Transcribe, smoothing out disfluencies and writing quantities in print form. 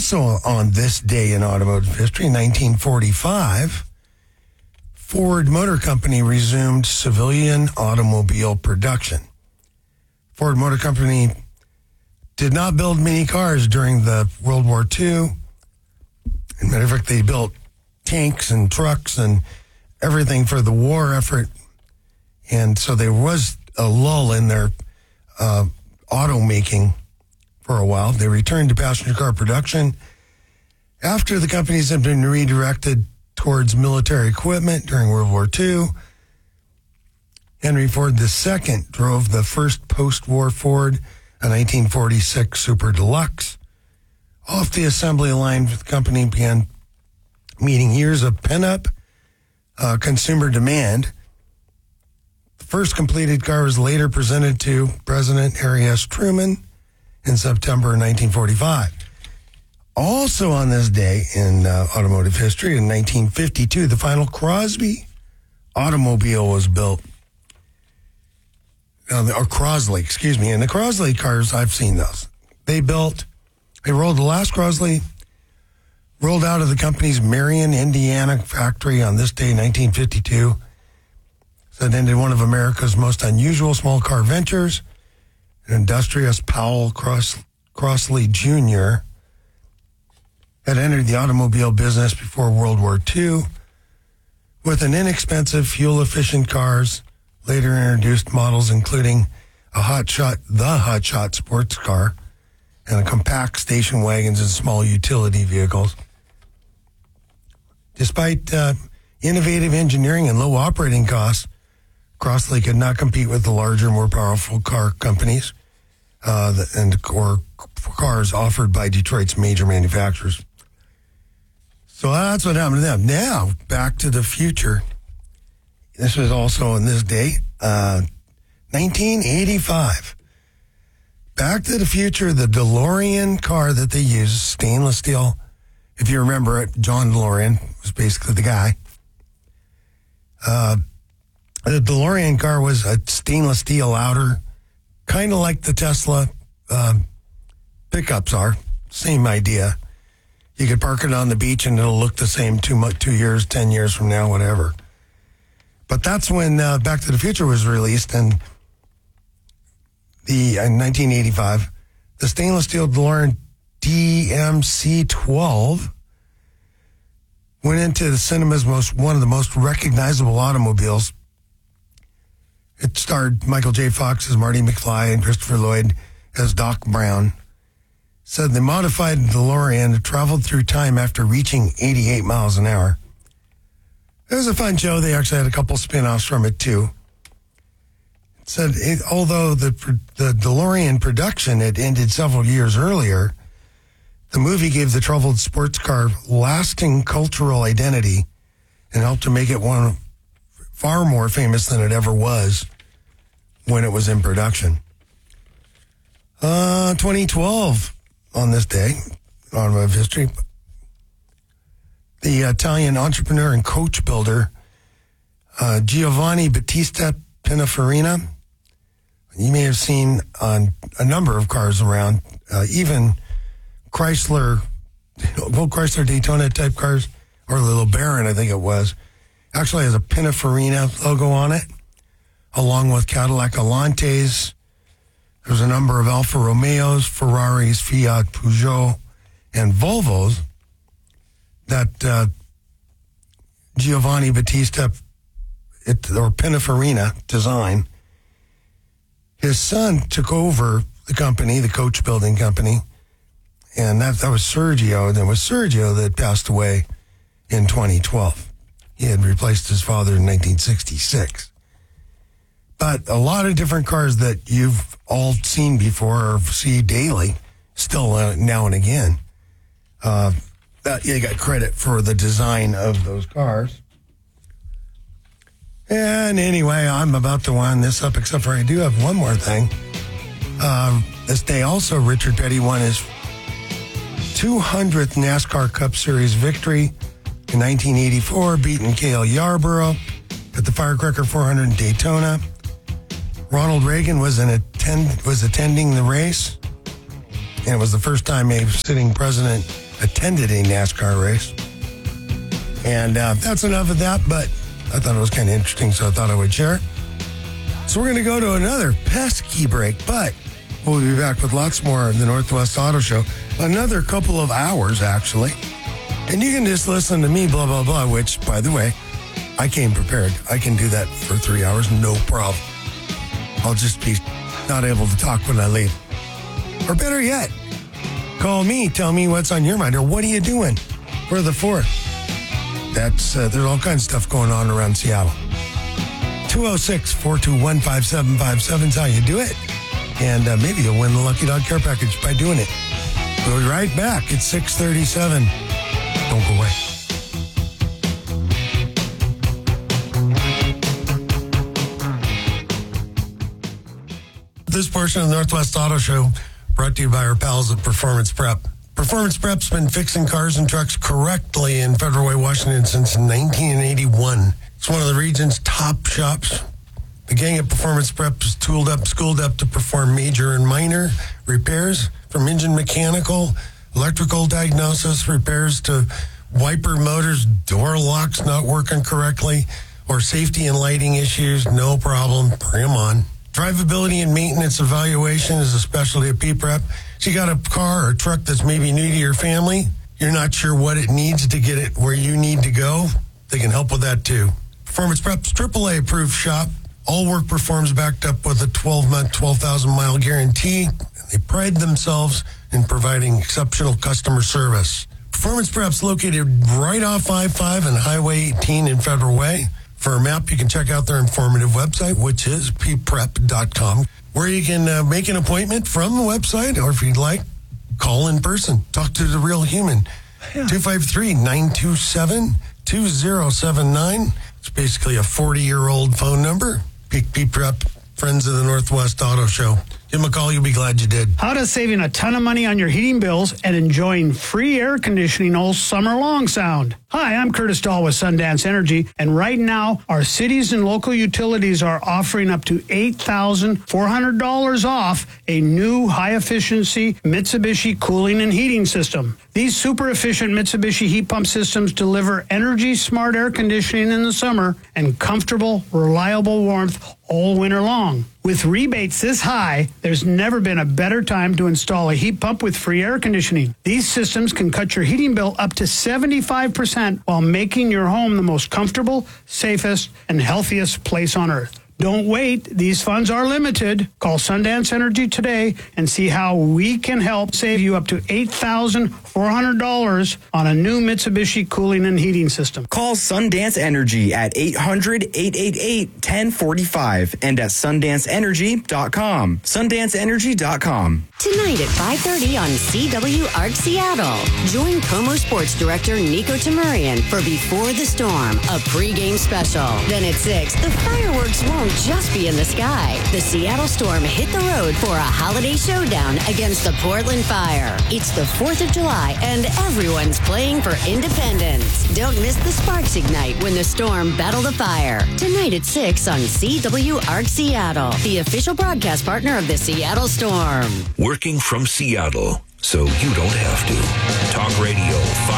Also on this day in automotive history, 1945, Ford Motor Company resumed civilian automobile production. Ford Motor Company did not build many cars during the World War II. As a matter of fact, they built tanks and trucks and everything for the war effort. And so there was a lull in their automaking for a while. They returned to passenger car production after the companies had been redirected towards military equipment during World War II. Henry Ford II drove the first post-war Ford, a 1946 Super Deluxe. Off the assembly line, the company began meeting years of pent-up consumer demand. The first completed car was later presented to President Harry S. Truman in September 1945. Also on this day in automotive history, in 1952, the final Crosby automobile was built. Or Crosley, excuse me. And the Crosley cars, I've seen those. They rolled the last Crosley, rolled out of the company's Marion, Indiana factory on this day, 1952. So it ended one of America's most unusual small car ventures. Industrious Powell Crossley Jr. had entered the automobile business before World War II with an inexpensive, fuel-efficient cars, later introduced models including the Hotshot sports car, and a compact station wagons and small utility vehicles. Despite innovative engineering and low operating costs, Crossley could not compete with the larger, more powerful car companies or cars offered by Detroit's major manufacturers. So that's what happened to them. Now, Back to the Future. This was also on this date, 1985. Back to the Future, the DeLorean car that they used, stainless steel. If you remember it, John DeLorean was basically the guy. The DeLorean car was a stainless steel outer, kind of like the Tesla pickups are. Same idea. You could park it on the beach and it'll look the same 2 years, 10 years from now, whatever. But that's when Back to the Future was released, and in 1985, the stainless steel DeLorean DMC-12 went into the cinema's one of the most recognizable automobiles. It starred Michael J. Fox as Marty McFly and Christopher Lloyd as Doc Brown. Said the modified DeLorean traveled through time after reaching 88 miles an hour. It was a fun show. They actually had a couple spin-offs from it, too. It said, although the DeLorean production had ended several years earlier, the movie gave the troubled sports car lasting cultural identity and helped to make it one far more famous than it ever was when it was in production. 2012, on this day, automotive history, the Italian entrepreneur and coach builder, Giovanni Battista Pininfarina. You may have seen on a number of cars around, even Chrysler Daytona type cars, or the LeBaron, I think it was, actually has a Pininfarina logo on it, along with Cadillac Elantes. There's a number of Alfa Romeos, Ferraris, Fiat, Peugeot, and Volvos that Giovanni Battista or Pininfarina design. His son took over the company, the coach building company, and that was Sergio. And it was Sergio that passed away in 2012. He had replaced his father in 1966. But a lot of different cars that you've all seen before or see daily, still now and again. You got credit for the design of those cars. And anyway, I'm about to wind this up, except for I do have one more thing. This day also, Richard Petty won his 200th NASCAR Cup Series victory in 1984, beating Cale Yarborough at the Firecracker 400 in Daytona. Ronald Reagan was attending the race, and it was the first time a sitting president attended a NASCAR race. And that's enough of that, but I thought it was kind of interesting, so I thought I would share. So we're going to go to another pesky break, but we'll be back with lots more of the Northwest Auto Show. Another couple of hours, actually. And you can just listen to me, blah, blah, blah, which, by the way, I came prepared. I can do that for 3 hours, no problem. I'll just be not able to talk when I leave. Or better yet, call me, tell me what's on your mind, or what are you doing for the 4th? There's all kinds of stuff going on around Seattle. 206-421-5757 is how you do it. And maybe you'll win the Lucky Dog Care Package by doing it. We'll be right back at 6:37. Don't go away. This portion of the Northwest Auto Show brought to you by our pals at Performance Prep. Performance Prep's been fixing cars and trucks correctly in Federal Way, Washington since 1981. It's one of the region's top shops. The gang at Performance Prep is tooled up, schooled up to perform major and minor repairs, from engine mechanical, electrical diagnosis, repairs to wiper motors, door locks not working correctly, or safety and lighting issues. No problem. Bring them on. Drivability and maintenance evaluation is a specialty at P-Prep. So you got a car or a truck that's maybe new to your family, you're not sure what it needs to get it where you need to go, they can help with that too. Performance Prep's AAA approved shop. All work performs backed up with a 12-month, 12,000-mile guarantee. They pride themselves in providing exceptional customer service. Performance Prep's located right off I-5 and Highway 18 in Federal Way. For a map, you can check out their informative website, which is pprep.com, where you can make an appointment from the website, or if you'd like, call in person. Talk to the real human. 253-927-2079. It's basically a 40-year-old phone number. P-Prep, Friends of the Northwest Auto Show. Give them a call. You'll be glad you did. How does saving a ton of money on your heating bills and enjoying free air conditioning all summer long sound? Hi, I'm Curtis Dahl with Sundance Energy, and right now, our cities and local utilities are offering up to $8,400 off a new high-efficiency Mitsubishi cooling and heating system. These super-efficient Mitsubishi heat pump systems deliver energy-smart air conditioning in the summer and comfortable, reliable warmth all winter long. With rebates this high, there's never been a better time to install a heat pump with free air conditioning. These systems can cut your heating bill up to 75% while making your home the most comfortable, safest, and healthiest place on earth. Don't wait. These funds are limited. Call Sundance Energy today and see how we can help save you up to $8,400 on a new Mitsubishi cooling and heating system. Call Sundance Energy at 800-888-1045 and at sundanceenergy.com. Sundanceenergy.com. Tonight at 5:30 on CWARC Seattle. Join Como Sports Director Nico Tamurian for Before the Storm, a pregame special. Then at 6, the fireworks won't just be in the sky. The Seattle Storm hit the road for a holiday showdown against the Portland Fire. It's the 4th of July and everyone's playing for independence. Don't miss the sparks ignite when the Storm battle the fire. Tonight at 6 on CWARC Seattle, the official broadcast partner of the Seattle Storm. Working from Seattle, so you don't have to. Talk Radio